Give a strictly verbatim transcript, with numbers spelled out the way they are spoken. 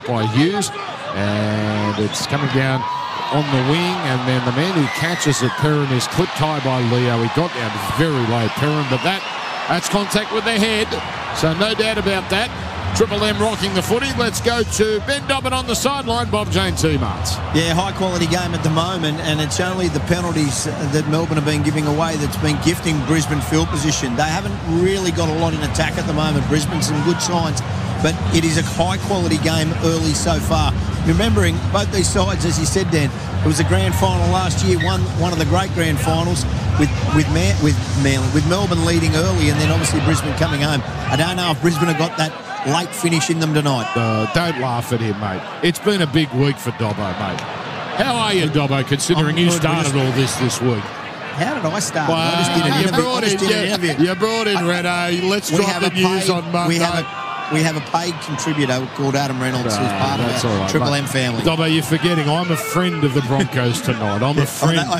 by Hughes, and it's coming down on the wing, and then the man who catches it, Perrin, is clipped high by Leo. He got down very low, Perrin, but that that's contact with the head, so no doubt about that. Triple M rocking the footy. Let's go to Ben Dobbin on the sideline. Bob Jane T-Marts. Yeah, high-quality game at the moment, and it's only the penalties that Melbourne have been giving away that's been gifting Brisbane field position. They haven't really got a lot in attack at the moment. Brisbane, some good signs, but it is a high-quality game early so far. Remembering both these sides, as you said, Dan, it was a grand final last year, one one of the great grand finals with with Ma- with Manly, with Melbourne leading early, and then obviously Brisbane coming home. I don't know if Brisbane have got that late finish in them tonight. Uh, don't laugh at him, mate. It's been a big week for Dobbo, mate. How are you, Dobbo, considering you started all this this week? How did I start? Well, I just did an you interview. brought I just in, did an you, interview. you brought in Renato. Let's We drop have the a news paid- on Monday. We have a we have a paid contributor called Adam Reynolds, who's Ah, part of that's our all right, Triple mate. M family. Dobbo, you're forgetting I'm a friend of the Broncos tonight. I'm a Oh, friend. that-